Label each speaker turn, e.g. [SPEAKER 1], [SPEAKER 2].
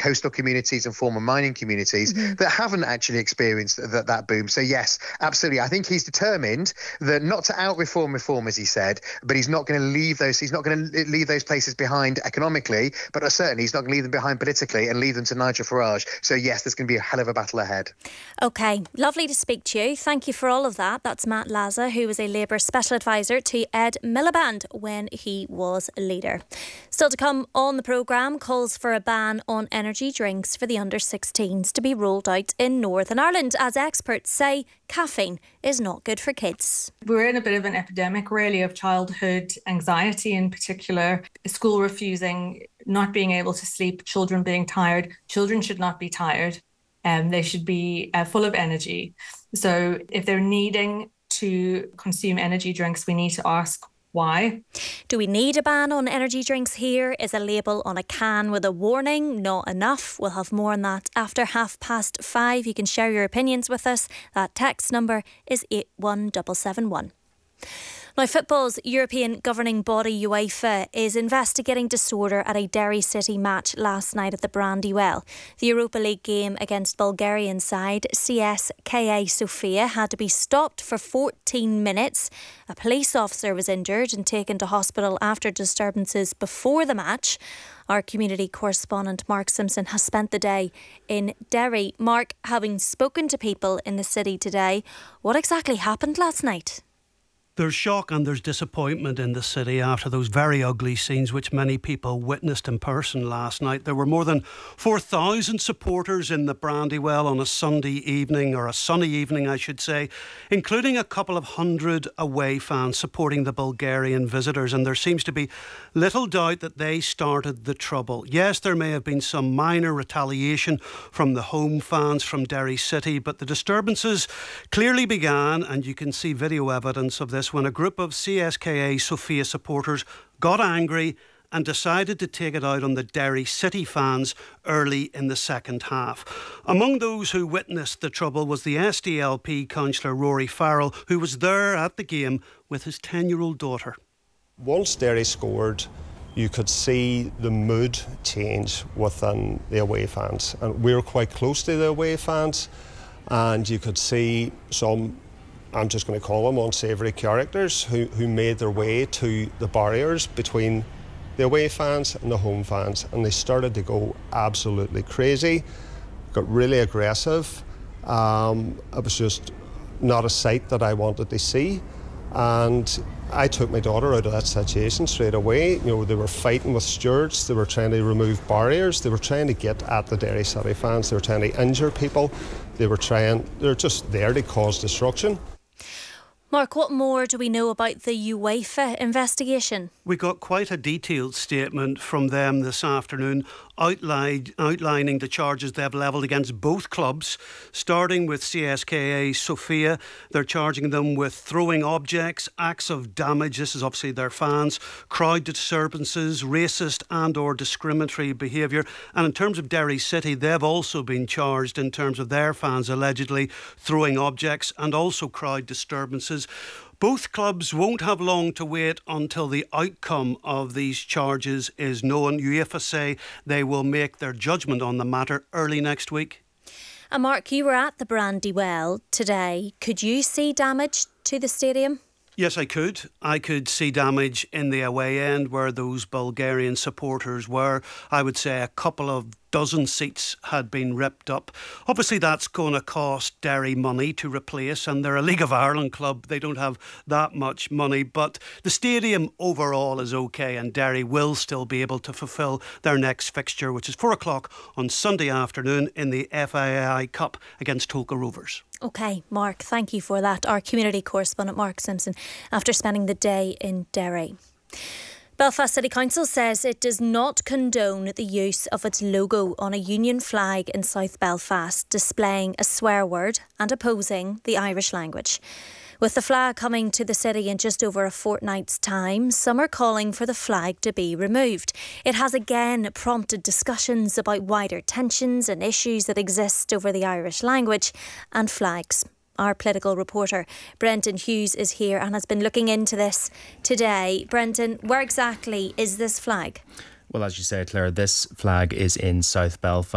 [SPEAKER 1] coastal communities and former mining communities that haven't actually experienced that boom. So yes, absolutely. I think he's determined that not to out-reform, as he said, but he's not going to leave those. He's not going to leave those places behind economically, but certainly he's not going to leave them behind politically and leave them to Nigel Farage. So yes, there's going to be a hell of a battle ahead.
[SPEAKER 2] OK, lovely to speak to you. Thank you for all of that. That's Matt Laza, who was a Labour special advisor to Ed Miliband when he was leader. Still to come on the programme, calls for a ban on energy drinks for the under-16s to be rolled out in Northern Ireland, as experts say caffeine is not good for kids.
[SPEAKER 3] We're in a bit of an epidemic, really, of childhood anxiety in particular. School refusing, not being able to sleep, children being tired. Children should not be tired. They should be full of energy. So if they're needing to consume energy drinks, we need to ask why.
[SPEAKER 2] Do we need a ban on energy drinks here? Is a label on a can with a warning not enough? We'll have more on that after 5:30. You can share your opinions with us. That text number is 81771. Now, football's European governing body UEFA is investigating disorder at a Derry City match last night at the Brandywell. The Europa League game against Bulgarian side CSKA Sofia had to be stopped for 14 minutes. A police officer was injured and taken to hospital after disturbances before the match. Our community correspondent Mark Simpson has spent the day in Derry. Mark, having spoken to people in the city today, what exactly happened last night?
[SPEAKER 4] There's shock and there's disappointment in the city after those very ugly scenes which many people witnessed in person last night. There were more than 4,000 supporters in the Brandywell on a Sunday evening, or a sunny evening I should say, including a couple of hundred away fans supporting the Bulgarian visitors, and there seems to be little doubt that they started the trouble. Yes, there may have been some minor retaliation from the home fans from Derry City, but the disturbances clearly began, and you can see video evidence of this, when a group of CSKA Sofia supporters got angry and decided to take it out on the Derry City fans early in the second half. Among those who witnessed the trouble was the SDLP councillor Rory Farrell, who was there at the game with his 10-year-old daughter.
[SPEAKER 5] Once Derry scored, you could see the mood change within the away fans. And we were quite close to the away fans, and you could see some, I'm just going to call them unsavoury characters who made their way to the barriers between the away fans and the home fans, and they started to go absolutely crazy, got really aggressive. It was just not a sight that I wanted to see, and I took my daughter out of that situation straight away. You know, they were fighting with stewards, they were trying to remove barriers, they were trying to get at the Derry City fans, they were trying to injure people, they're just there to cause destruction.
[SPEAKER 2] Mark, what more do we know about the UEFA investigation?
[SPEAKER 4] We got quite a detailed statement from them this afternoon outlining the charges they've levelled against both clubs, starting with CSKA Sofia. They're charging them with throwing objects, acts of damage, this is obviously their fans, crowd disturbances, racist and or discriminatory behaviour. And in terms of Derry City, they've also been charged in terms of their fans allegedly throwing objects and also crowd disturbances. Both clubs won't have long to wait until the outcome of these charges is known. UEFA say they will make their judgment on the matter early next week.
[SPEAKER 2] And Mark, you were at the Brandywell today. Could you see damage to the stadium?
[SPEAKER 4] Yes, I could. I could see damage in the away end where those Bulgarian supporters were. I would say a couple of dozen seats had been ripped up. Obviously, that's going to cost Derry money to replace, and they're a League of Ireland club. They don't have that much money, but the stadium overall is okay, and Derry will still be able to fulfil their next fixture, which is 4 o'clock on Sunday afternoon in the FAI Cup against Tolka Rovers.
[SPEAKER 2] OK, Mark, thank you for that. Our community correspondent Mark Simpson, after spending the day in Derry. Belfast City Council says it does not condone the use of its logo on a Union flag in South Belfast, displaying a swear word and opposing the Irish language. With the flag coming to the city in just over a fortnight's time, some are calling for the flag to be removed. It has again prompted discussions about wider tensions and issues that exist over the Irish language and flags. Our political reporter Brendan Hughes is here and has been looking into this today. Brendan, where exactly is this flag?
[SPEAKER 6] Well, as you say, Claire, this flag is in South Belfast.